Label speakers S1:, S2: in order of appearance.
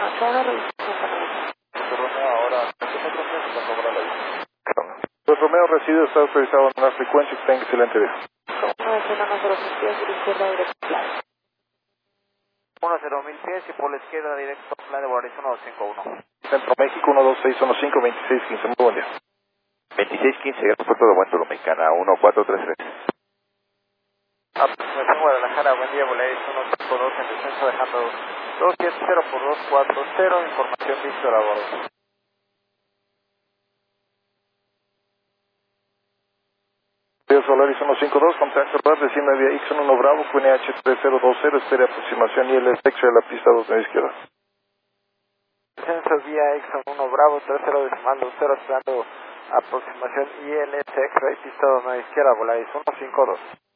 S1: ahora revisión
S2: Romeo, ahora, ¿cuántos metros tienes para cobrar la luz? Pues Romeo recibe, está autorizado en una frecuencia que tenga excelente día.
S1: 1-0-1000 pies, por izquierda, directo plan.
S3: 10.000 pies y por la izquierda directo plan de Boris 151.
S2: Centro México, 12615, muy buen día.
S4: 2615, Aeropuerto de Buen Dominicana, 1433.
S3: Aproximación Guadalajara, buen día, Volaris 152 en descenso dejando 270 por 240, información Víctor a bordo.
S2: Solaris 152, contacto RAR, recibe vía Ixon 1 Bravo, QNH 3020, espere aproximación ILSX de la pista 2 de izquierda.
S3: Descenso vía Exxon 1 Bravo, 30 decimal 20, esperando aproximación ILSX, pista 2 de izquierda, Volaris 152.